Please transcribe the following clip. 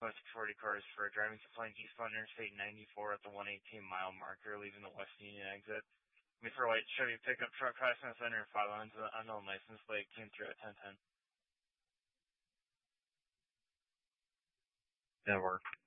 West 40 cars for a driving complaint eastbound Interstate 94 at the 118-mile marker, leaving the West Union exit. Before white Chevy pickup truck passing the center and 5 lines of the unknown license plate came through at 1010. That worked.